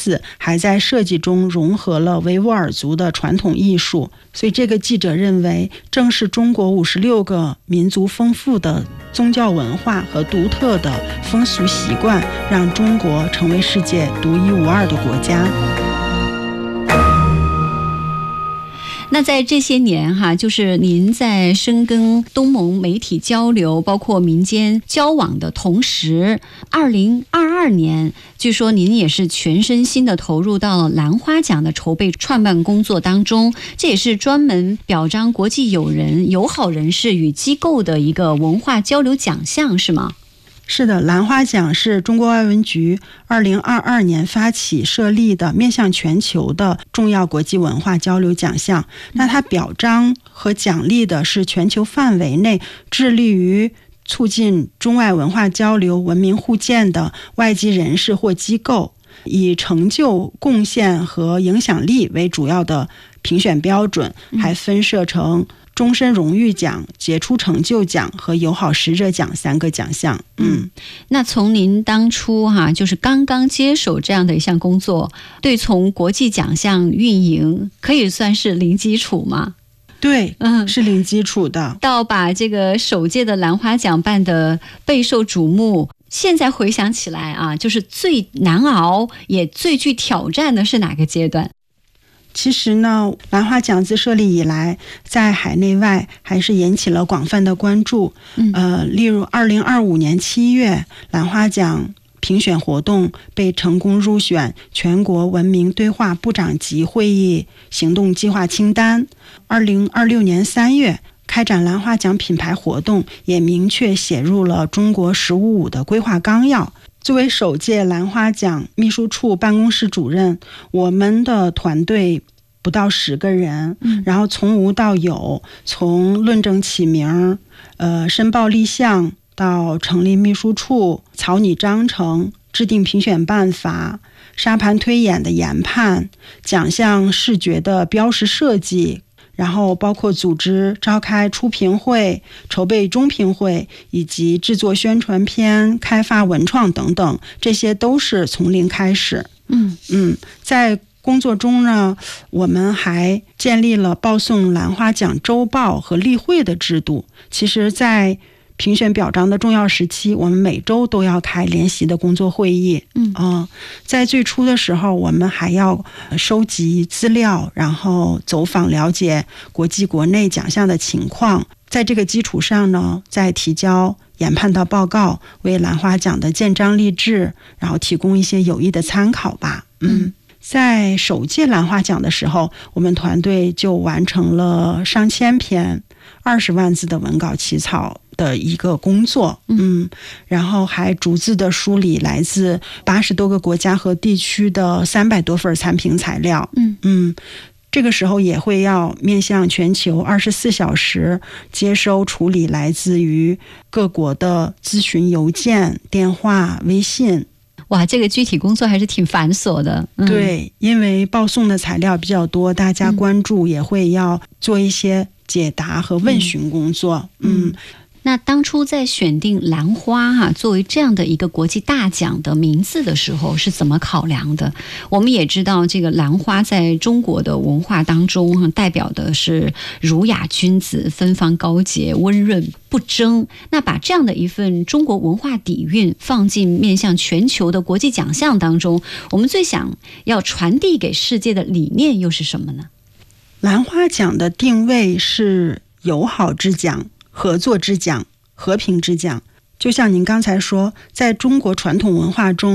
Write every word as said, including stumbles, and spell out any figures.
此还在设计中融合了维吾尔族的传统艺术。所以这个记者认为，正是中国五十六个民族丰富的宗教文化和独特的风俗习惯，让中国成为世界独一无二的国家。 那在这些年哈，就是您在深耕东盟媒体交流，包括民间交往的同时，二零二二年，据说您也是全身心的投入到了兰花奖的筹备创办工作当中，这也是专门表彰国际友人、友好人士与机构的一个文化交流奖项，是吗？ 是的，兰花奖是中国外文局二零二二年发起设立的面向全球的重要国际文化交流奖项。那它表彰和奖励的是全球范围内致力于促进中外文化交流、文明互鉴的外籍人士或机构，以成就、贡献和影响力为主要的评选标准，还分设成终身荣誉奖、杰出成就奖和友好使者奖三个奖项。嗯， 那从您当初哈、啊，就是刚刚接手这样的一项工作，对从国际奖项运营可以算是零基础吗？ 对，嗯，是零基础的。 到把这个首届的兰花奖办得备受瞩目，现在回想起来啊，就是最难熬也最具挑战的是哪个阶段？ 其实呢，兰花奖自设立以来，在海内外还是引起了广泛的关注。嗯、呃，例如二零二五年七月，兰花奖评选活动被成功入选全国文明对话部长级会议行动计划清单。二零二六年三月，开展兰花奖品牌活动也明确写入了中国十五五的规划纲要。作为首届兰花奖秘书处办公室主任，我们的团队不到十个人，嗯、然后从无到有，从论证起名、呃申报立项到成立秘书处、草拟章程、制定评选办法、沙盘推演的研判、奖项视觉的标识设计，然后包括组织召开初评会、筹备中评会，以及制作宣传片、开发文创等等，这些都是从零开始。嗯嗯，在工作中呢，我们还建立了报送兰花奖周报和例会的制度。其实在评选表彰的重要时期，我们每周都要开联席的工作会议。嗯、呃，在最初的时候，我们还要收集资料，然后走访了解国际国内奖项的情况。在这个基础上呢，再提交研判的报告，为兰花奖的建章立制，然后提供一些有益的参考吧。嗯。在首届兰花奖的时候，我们团队就完成了上千篇二十万字的文稿起草的一个工作，嗯，然后还逐字的梳理来自八十多个国家和地区的三百多份参评材料，嗯嗯，这个时候也会要面向全球二十四小时接收处理来自于各国的咨询邮件、电话、微信。 哇，这个具体工作还是挺繁琐的。 嗯、对，因为报送的材料比较多，大家关注，也会要做一些解答和问询工作。嗯。嗯， 那当初在选定兰花哈、啊、作为这样的一个国际大奖的名字的时候是怎么考量的？我们也知道这个兰花在中国的文化当中、啊、代表的是儒雅君子、芬芳高洁、温润不争。那把这样的一份中国文化底蕴放进面向全球的国际奖项当中，我们最想要传递给世界的理念又是什么呢？ 兰花奖的定位是友好之奖、合作之奖、和平之奖。就像您刚才说，在中国传统文化中，